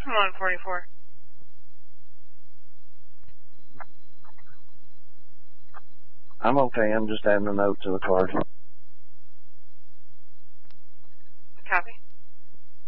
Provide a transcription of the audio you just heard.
144. I'm okay. I'm just adding a note to the card.